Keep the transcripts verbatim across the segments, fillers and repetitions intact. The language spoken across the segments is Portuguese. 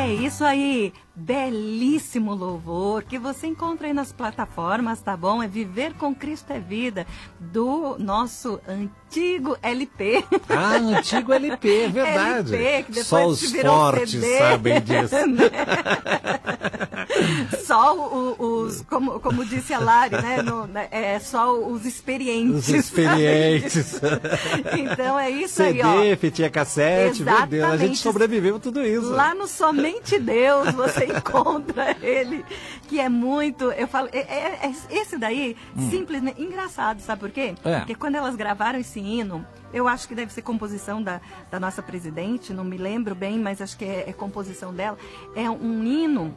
É isso aí, belíssimo louvor que você encontra aí nas plataformas, tá bom? É Viver com Cristo é Vida, do nosso antigo L P. Ah, antigo L P, é verdade. L P, que depois Só os virou fortes C D. sabem disso. Só o, os, como, como disse a Lari, né? No, é só os experientes. Os experientes. Então é isso C D, aí, ó. fitinha cassete, meu Deus, a gente sobreviveu a tudo isso. Lá no Somente Deus você encontra ele, que é muito, eu falo, é, é, é, esse daí, hum. simplesmente, engraçado, sabe por quê? É. Porque quando elas gravaram esse hino, eu acho que deve ser composição da, da nossa presidente, não me lembro bem, mas acho que é, é composição dela, é um hino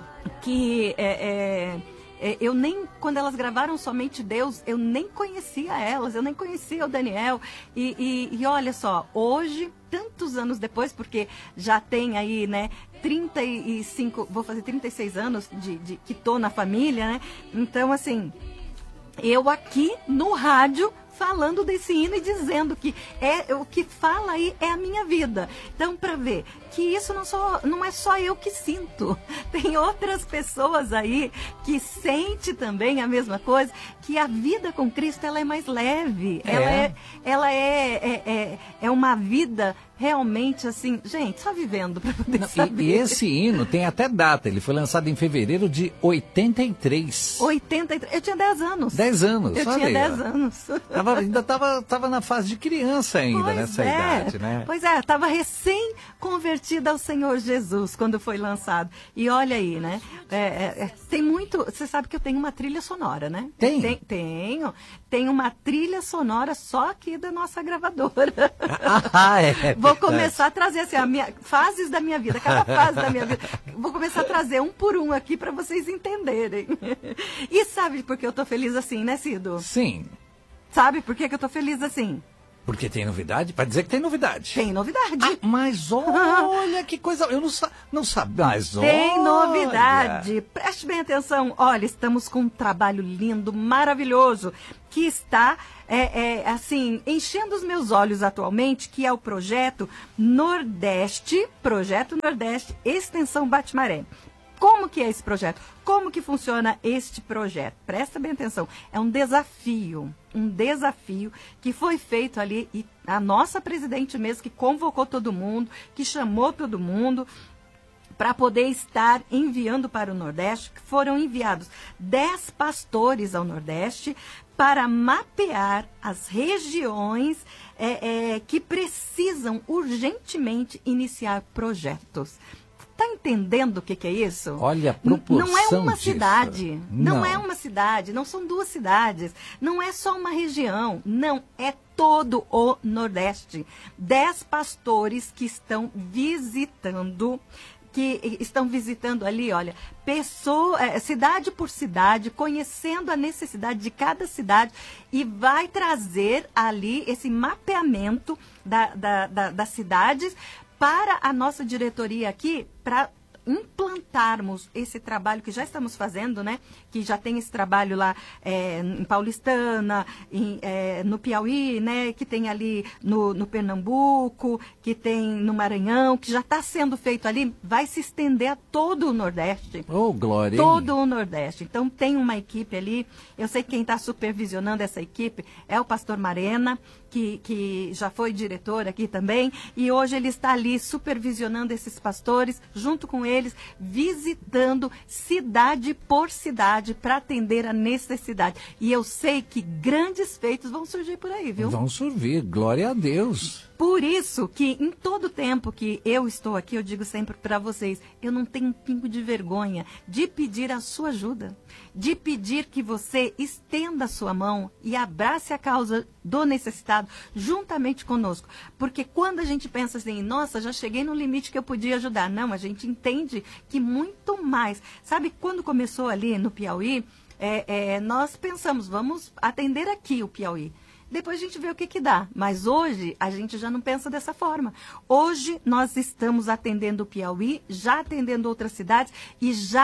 que é, é, é, eu nem, quando elas gravaram Somente Deus, eu nem conhecia elas, eu nem conhecia o Daniel, e, e, e olha só, hoje, tantos anos depois, porque já tem aí, né, trinta e cinco, vou fazer trinta e seis anos de, de que tô na família, né, então assim, eu aqui no rádio, falando desse hino e dizendo que é o que fala aí é a minha vida. Então, para ver que isso não, só, não é só eu que sinto. Tem outras pessoas aí que sentem também a mesma coisa, que a vida com Cristo ela é mais leve. É. Ela, é, ela é, é, é, é uma vida realmente assim, gente, só vivendo para poder não, saber. E, e esse hino tem até data, ele foi lançado em fevereiro de oitenta e três. oitenta e três, eu tinha dez anos. dez anos, Eu tinha dez anos. Tava, ainda estava tava na fase de criança ainda, pois nessa é. idade, né? Pois é, estava recém-convertida ao Senhor Jesus quando foi lançado. E olha aí, né? É, é, tem muito... Você sabe que eu tenho uma trilha sonora, né? Tem? tem tenho. Tem uma trilha sonora só aqui da nossa gravadora. Ah, é. Vou começar a trazer assim, a minha, fases da minha vida, cada fase da minha vida. Vou começar a trazer um por um aqui para vocês entenderem. E sabe por que eu tô feliz assim, né, Cido? Sim. Sabe por que, que eu tô feliz assim? Porque tem novidade? Para dizer que tem novidade. Tem novidade. Ah, mas olha que coisa... Eu não, sa não sabia, mas Tem olha. novidade. Preste bem atenção. Olha, estamos com um trabalho lindo, maravilhoso, que está, é, é, assim, enchendo os meus olhos atualmente, que é o projeto Nordeste, Projeto Nordeste, Extensão Bate-Maré. Como que é esse projeto? Como que funciona este projeto? Presta bem atenção. É um desafio, um desafio que foi feito ali, e a nossa presidente mesmo, que convocou todo mundo, que chamou todo mundo para poder estar enviando para o Nordeste, que foram enviados dez pastores ao Nordeste para mapear as regiões é, é, que precisam urgentemente iniciar projetos. Tá entendendo o que, que é isso? Olha a proporção Não é uma disso. cidade, não. não é uma cidade, não são duas cidades, não é só uma região, não, é todo o Nordeste. Dez pastores que estão visitando, que estão visitando ali, olha, pessoa, é, cidade por cidade, conhecendo a necessidade de cada cidade e vai trazer ali esse mapeamento da, da, da, das cidades para a nossa diretoria aqui, para implantarmos esse trabalho que já estamos fazendo, né? Que já tem esse trabalho lá é, em Paulistana, em, é, no Piauí, né? Que tem ali no, no Pernambuco, que tem no Maranhão, que já está sendo feito ali, vai se estender a todo o Nordeste. Oh, glória! Todo o Nordeste. Então tem uma equipe ali, eu sei que quem está supervisionando essa equipe é o pastor Marena, que, que já foi diretor aqui também, e hoje ele está ali supervisionando esses pastores, junto com eles, visitando cidade por cidade para atender a necessidade. E eu sei que grandes feitos vão surgir por aí, viu? Vão surgir, glória a Deus. Por isso que em todo tempo que eu estou aqui, eu digo sempre para vocês, eu não tenho um pingo de vergonha de pedir a sua ajuda, de pedir que você estenda a sua mão e abrace a causa do necessitado juntamente conosco. Porque quando a gente pensa assim, nossa, já cheguei no limite que eu podia ajudar. Não, a gente entende que muito mais. Sabe, quando começou ali no Piauí, é, é, nós pensamos, vamos atender aqui o Piauí. Depois a gente vê o que que dá. Mas hoje a gente já não pensa dessa forma. Hoje nós estamos atendendo o Piauí, já atendendo outras cidades e já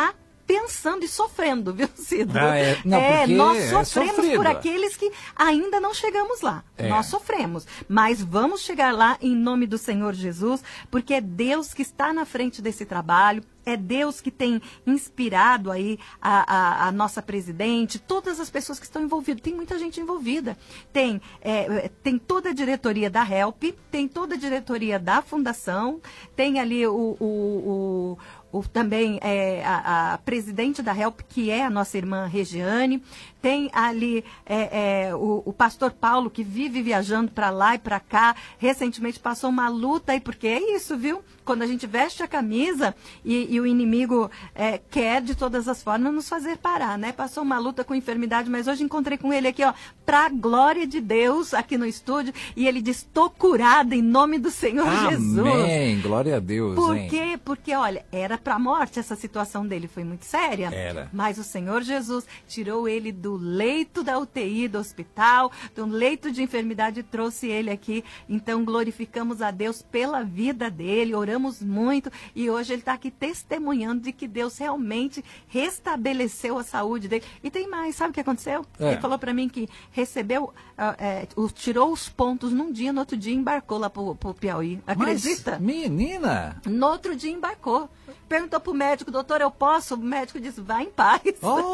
pensando e sofrendo, viu, Cido? Ah, é. Não, é, porque nós é sofremos sofrido. por aqueles que ainda não chegamos lá. É. Nós sofremos, mas vamos chegar lá em nome do Senhor Jesus, porque é Deus que está na frente desse trabalho. É Deus que tem inspirado aí a, a, a nossa presidente, todas as pessoas que estão envolvidas. Tem muita gente envolvida. Tem, é, tem toda a diretoria da HELP, tem toda a diretoria da Fundação, tem ali o, o, o, o também é, a, a presidente da HELP, que é a nossa irmã Regiane. Tem ali é, é, o, o pastor Paulo, que vive viajando para lá e para cá. Recentemente passou uma luta aí, porque é isso, viu? Quando a gente veste a camisa e, e o inimigo é, quer de todas as formas nos fazer parar, né? Passou uma luta com enfermidade, mas hoje encontrei com ele aqui, ó, para a glória de Deus, aqui no estúdio, e ele diz, estou curada em nome do Senhor Amém. Jesus. Amém, glória a Deus. Por hein? quê? Porque, olha, era para a morte, essa situação dele foi muito séria. Era. Mas o Senhor Jesus tirou ele do leito da U T I, do hospital, do leito de enfermidade, e trouxe ele aqui. Então, glorificamos a Deus pela vida dele, oramos muito, e hoje ele está aqui testemunhando de que Deus realmente restabeleceu a saúde dele. E tem mais, sabe o que aconteceu? É. Ele falou para mim que recebeu, uh, é, o, tirou os pontos num dia, no outro dia embarcou lá pro, pro Piauí. Acredita? Mas, menina! No outro dia embarcou. Perguntou pro médico, doutor, eu posso? O médico disse, vai em paz.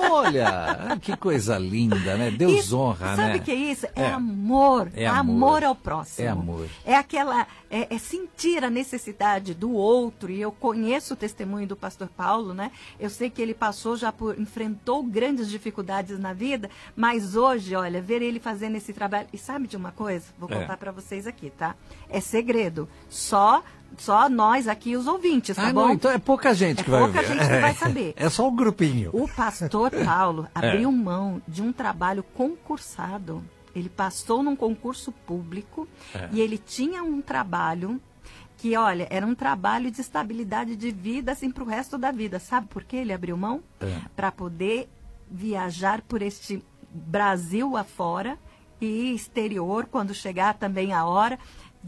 Olha, que coisa linda, né? Deus Isso, honra, sabe né? Sabe o que é isso? É, É. amor. É amor. amor. ao próximo. É amor. É aquela, é, é sentir a necessidade do outro. E eu conheço o testemunho do pastor Paulo, né? Eu sei que ele passou já por, enfrentou grandes dificuldades na vida, mas hoje, olha, ver ele fazendo esse trabalho. E sabe de uma coisa? Vou É. contar pra vocês aqui, tá? É segredo. Só Só nós aqui, os ouvintes, tá Ah, bom? não, então é pouca gente É que vai pouca ver. gente que vai saber. É só um grupinho. O pastor Paulo abriu mão de um trabalho concursado. Ele passou num concurso público É. e ele tinha um trabalho que, olha, era um trabalho de estabilidade de vida, assim, para o resto da vida. Sabe por que ele abriu mão? É. Para poder viajar por este Brasil afora e exterior, quando chegar também a hora,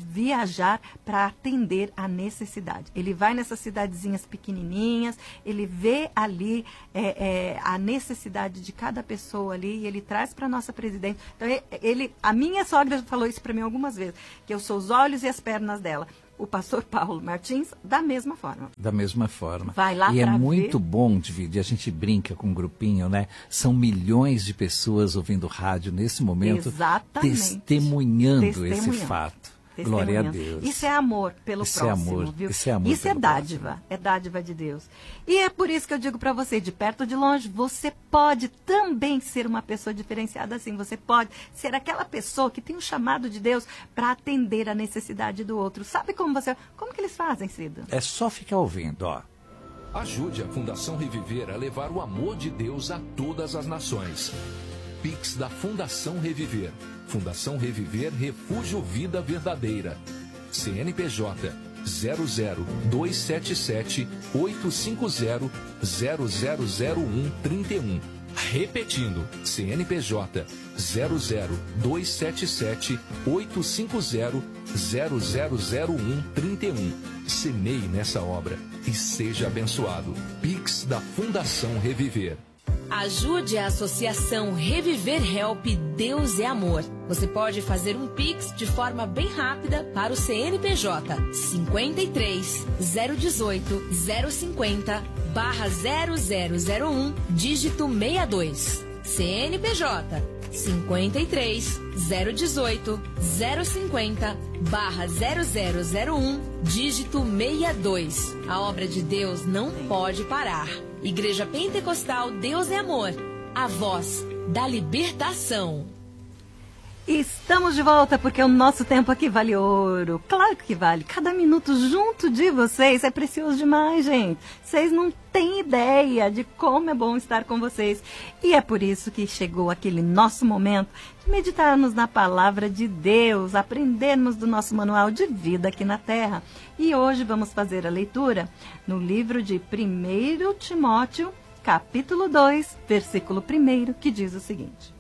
viajar para atender a necessidade. Ele vai nessas cidadezinhas pequenininhas, ele vê ali é, é, a necessidade de cada pessoa ali e ele traz para a nossa presidente. Então, ele, a minha sogra falou isso para mim algumas vezes, que eu sou os olhos e as pernas dela. O pastor Paulo Martins, da mesma forma. Da mesma forma. Vai lá e é pra muito ver. bom dividir, a gente brinca com um grupinho, né? São milhões de pessoas ouvindo rádio nesse momento, Exatamente. testemunhando, Testemunhando. esse fato. Glória a Testemunhando. Deus. Isso é amor pelo Isso é próximo, amor. viu? Isso é amor Isso é pelo dádiva, próximo. é dádiva de Deus. E é por isso que eu digo para você, de perto ou de longe, você pode também ser uma pessoa diferenciada assim. Você pode ser aquela pessoa que tem um chamado de Deus para atender a necessidade do outro. Sabe como você... Como que eles fazem, Cido? É só ficar ouvindo, ó. Ajude a Fundação Reviver a levar o amor de Deus a todas as nações. Pix da Fundação Reviver. Fundação Reviver Refúgio Vida Verdadeira. C N P J zero zero dois sete sete oito cinco zero zero zero zero um três um. Repetindo, C N P J zero zero dois sete sete oito cinco zero zero zero zero um três um. Semeie nessa obra e seja abençoado. Pix da Fundação Reviver. Ajude a Associação Reviver Help Deus é Amor. Você pode fazer um Pix de forma bem rápida para o C N P J cinquenta e três, zero dezoito, zero cinquenta, barra zero zero zero um, dígito sessenta e dois. C N P J cinquenta e três, zero dezoito, zero cinquenta, barra zero zero zero um, dígito sessenta e dois. A obra de Deus não pode parar. Igreja Pentecostal Deus é Amor, a voz da libertação. Estamos de volta porque o nosso tempo aqui vale ouro. Claro que vale. Cada minuto junto de vocês é precioso demais, gente. Vocês não têm ideia de como é bom estar com vocês. E é por isso que chegou aquele nosso momento de meditarmos na palavra de Deus, aprendermos do nosso manual de vida aqui na Terra. E hoje vamos fazer a leitura no livro de primeiro Timóteo, capítulo dois, versículo um, que diz o seguinte: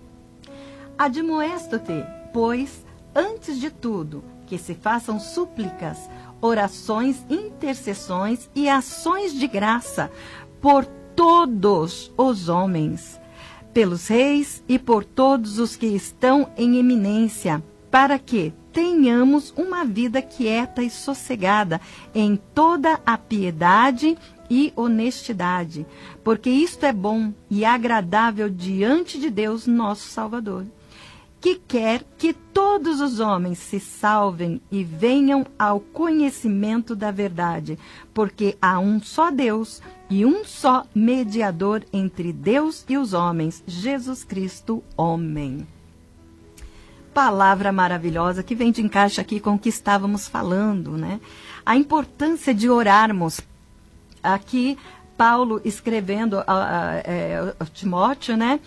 Admoesto-te, pois, antes de tudo, que se façam súplicas, orações, intercessões e ações de graça por todos os homens, pelos reis e por todos os que estão em eminência, para que tenhamos uma vida quieta e sossegada em toda a piedade e honestidade, porque isto é bom e agradável diante de Deus, nosso Salvador, que quer que todos os homens se salvem e venham ao conhecimento da verdade, porque há um só Deus e um só mediador entre Deus e os homens, Jesus Cristo, homem. Palavra maravilhosa que vem de encaixe aqui com o que estávamos falando, né? A importância de orarmos. Aqui, Paulo escrevendo a, a, a, a Timóteo, né?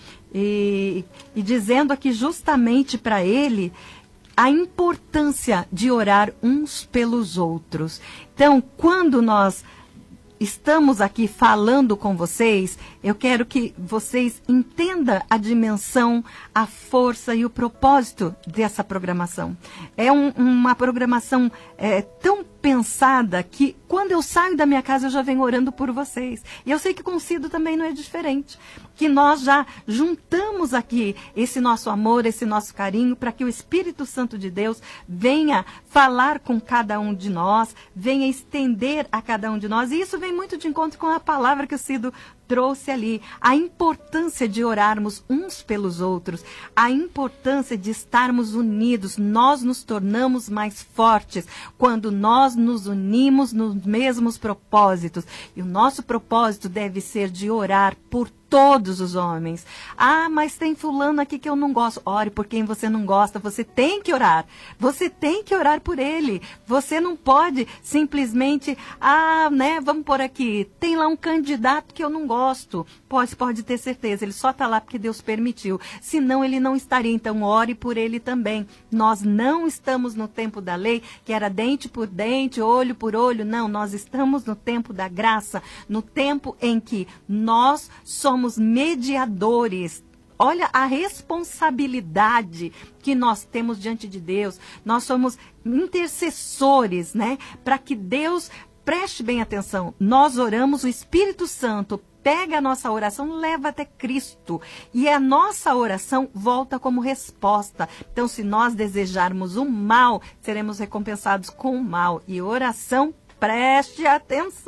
E, e dizendo aqui justamente para ele a importância de orar uns pelos outros. Então, quando nós estamos aqui falando com vocês, eu quero que vocês entendam a dimensão, a força e o propósito dessa programação. É um, uma programação é, tão pensada que quando eu saio da minha casa eu já venho orando por vocês. E eu sei que com o Cido também não é diferente. Que nós já juntamos aqui esse nosso amor, esse nosso carinho, para que o Espírito Santo de Deus venha falar com cada um de nós, venha estender a cada um de nós. E isso vem muito de encontro com a palavra que o Cido trouxe ali, a importância de orarmos uns pelos outros, a importância de estarmos unidos. Nós nos tornamos mais fortes quando nós nos unimos nos mesmos propósitos. E o nosso propósito deve ser de orar por todos os homens. Ah, mas tem fulano aqui que eu não gosto. Ore por quem você não gosta. Você tem que orar. Você tem que orar por ele. Você não pode simplesmente, ah, né, vamos por aqui, tem lá um candidato que eu não gosto. Pode, pode ter certeza, ele só está lá porque Deus permitiu. Senão ele não estaria. Então ore por ele também. Nós não estamos no tempo da lei, que era dente por dente, olho por olho. Não, nós estamos no tempo da graça, no tempo em que nós somos mediadores. Olha a responsabilidade que nós temos diante de Deus. Nós somos intercessores, né? Para que Deus preste bem atenção. Nós oramos, o Espírito Santo pega a nossa oração, leva até Cristo. E a nossa oração volta como resposta. Então, se nós desejarmos o mal, seremos recompensados com o mal. E oração, preste atenção.